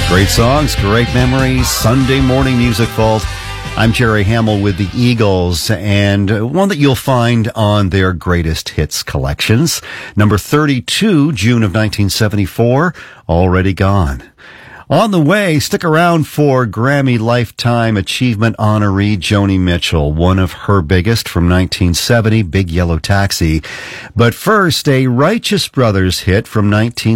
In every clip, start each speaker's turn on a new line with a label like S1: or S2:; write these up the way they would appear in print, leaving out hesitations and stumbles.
S1: Great songs, great memories, Sunday morning music vault. I'm Jerry Hamill with the Eagles, and one that you'll find on their greatest hits collections. Number 32, June of 1974, Already Gone. On the way, stick around for Grammy Lifetime Achievement honoree Joni Mitchell, one of her biggest from 1970, Big Yellow Taxi. But first, a Righteous Brothers hit from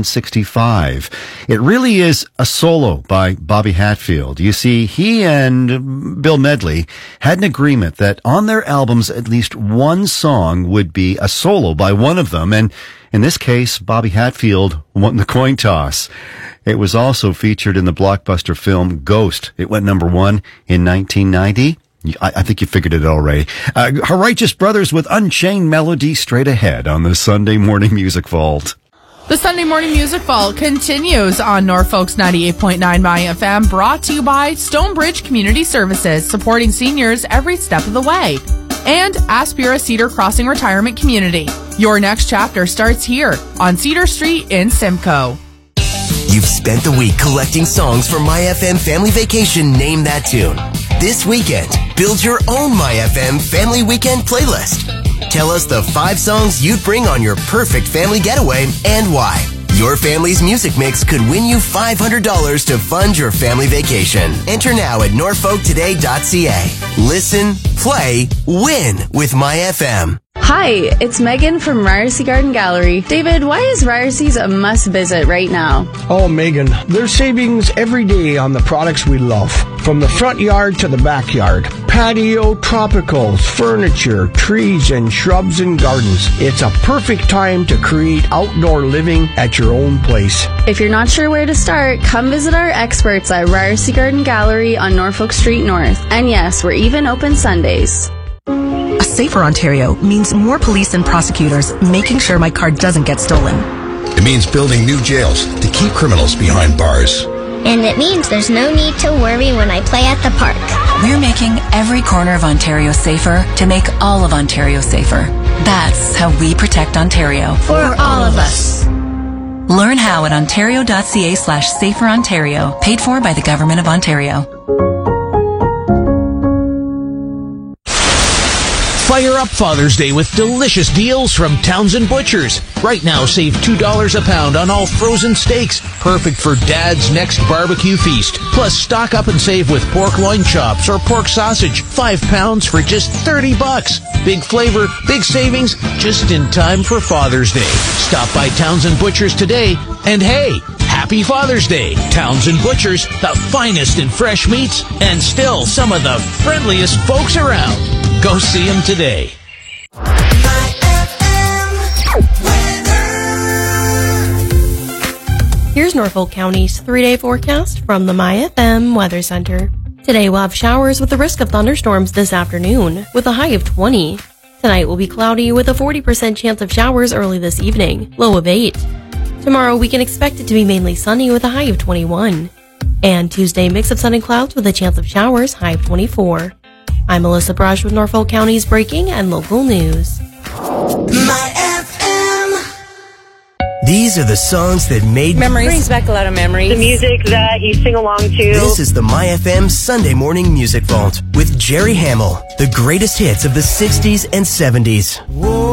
S1: 1965. It really is a solo by Bobby Hatfield. You see, he and Bill Medley had an agreement that on their albums, at least one song would be a solo by one of them, and in this case, Bobby Hatfield won the coin toss. It was also featured in the blockbuster film Ghost. It went number one in 1990. I think you figured it already. Her Righteous Brothers with Unchained Melody straight ahead on the Sunday Morning Music Vault.
S2: The Sunday Morning Music Vault continues on Norfolk's 98.9 My FM, brought to you by Stonebridge Community Services, supporting seniors every step of the way. And Aspira Cedar Crossing Retirement Community. Your next chapter starts here on Cedar Street in Simcoe.
S3: You've spent the week collecting songs for MyFM Family Vacation Name That Tune. This weekend, build your own MyFM Family Weekend playlist. Tell us the 5 songs you'd bring on your perfect family getaway and why. Your family's music mix could win you $500 to fund your family vacation. Enter now at norfolktoday.ca. Listen, play, win with MyFM.
S4: Hi, it's Megan from Ryerson Garden Gallery. David, why is Ryerson's a must-visit right now?
S5: Oh, Megan, there's savings every day on the products we love. From the front yard to the backyard. Patio, tropicals, furniture, trees, and shrubs and gardens. It's a perfect time to create outdoor living at your own place.
S4: If you're not sure where to start, come visit our experts at Ryerson Garden Gallery on Norfolk Street North. And yes, we're even open Sundays.
S6: A safer Ontario means more police and prosecutors making sure my car doesn't get stolen.
S7: It means building new jails to keep criminals behind bars.
S8: And it means there's no need to worry when I play at the park.
S6: We're making every corner of Ontario safer to make all of Ontario safer. That's how we protect Ontario.
S8: For all of us.
S6: Learn how at ontario.ca/saferontario, paid for by the Government of Ontario.
S9: Fire up Father's Day with delicious deals from Townsend Butchers. Right now, save $2 a pound on all frozen steaks. Perfect for Dad's next barbecue feast. Plus, stock up and save with pork loin chops or pork sausage. 5 pounds for just $30. Big flavor, big savings, just in time for Father's Day. Stop by Townsend Butchers today. And hey, happy Father's Day. Townsend Butchers, the finest in fresh meats and still some of the friendliest folks around. Go see them today.
S10: Here's Norfolk County's 3-day forecast from the MyFM Weather Center. Today we'll have showers with the risk of thunderstorms this afternoon, with a high of 20. Tonight will be cloudy with a 40% chance of showers early this evening, low of 8. Tomorrow we can expect it to be mainly sunny with a high of 21. And Tuesday, mix of sun and clouds with a chance of showers, high of 24. I'm Melissa Brush with Norfolk County's breaking and local news.
S3: These are the songs that made
S11: memories. Brings back a lot of memories.
S12: The music that you sing along to.
S3: This is the MyFM Sunday Morning Music Vault with Jerry Hamill. The greatest hits of the 60s and 70s.
S13: Whoa.